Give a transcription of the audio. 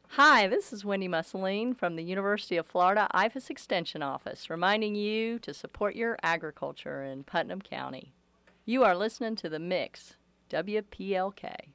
Hi, this is Wendy Mussolini from the University of Florida IFAS Extension Office, reminding you to support your agriculture in Putnam County. You are listening to The Mix, WPLK.